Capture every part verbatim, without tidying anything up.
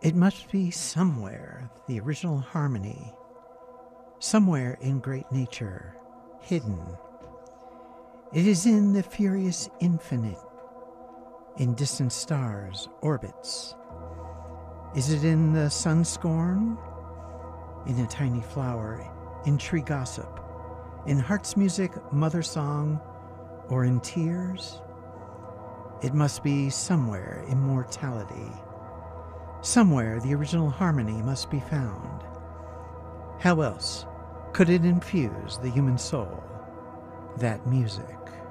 It must be somewhere, the original harmony, somewhere in great nature, hidden. It is in the furious infinite, in distant stars, orbits. Is it in the sun scorn, in a tiny flower, in tree gossip, in heart's music, mother song, or in tears? It must be somewhere immortality. Somewhere the original harmony must be found. How else could it infuse the human soul, that music?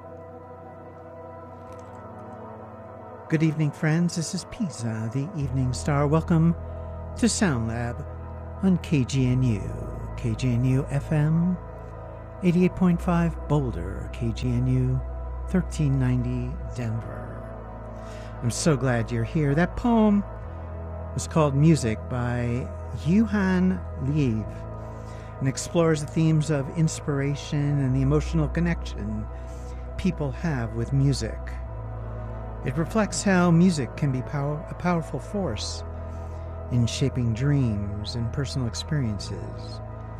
Good evening, friends. This is Pizza, the Evening Star. Welcome to Sound Lab on K G N U. K G N U F M, eighty-eight point five Boulder, K G N U, thirteen ninety Denver. I'm so glad you're here. That poem was called Music by Yuhan Liev and explores the themes of inspiration and the emotional connection people have with music. It reflects how music can be power, a powerful force in shaping dreams and personal experiences.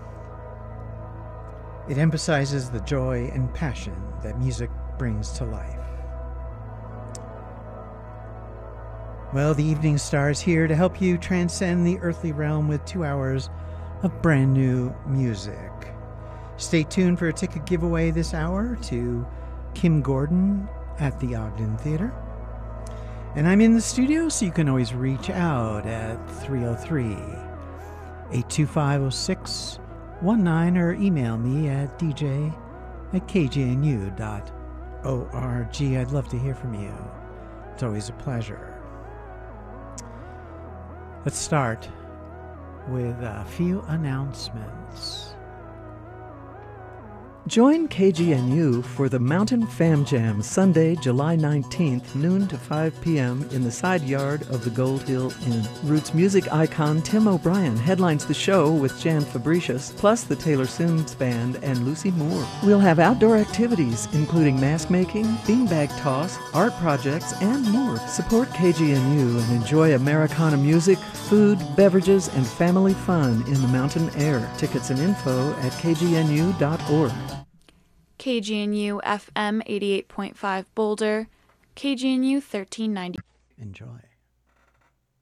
It emphasizes the joy and passion that music brings to life. Well, the Evening Star is here to help you transcend the earthly realm with two hours of brand new music. Stay tuned for a ticket giveaway this hour to Kim Gordon at the Ogden Theater. And I'm in the studio, so you can always reach out at three oh three, eight two five, oh six one nine or email me at d j at k g n u dot org. I'd love to hear from you. It's always a pleasure. Let's start with a few announcements. Join K G N U for the Mountain Fam Jam, Sunday, July nineteenth, noon to five p.m. in the side yard of the Gold Hill Inn. Roots music icon Tim O'Brien headlines the show with Jan Fabricius, plus the Taylor Sims Band and Lucy Moore. We'll have outdoor activities, including mask making, beanbag toss, art projects, and more. Support K G N U and enjoy Americana music, food, beverages, and family fun in the mountain air. Tickets and info at k g n u dot org. K G N U F M eighty-eight point five Boulder, K G N U thirteen ninety. Enjoy.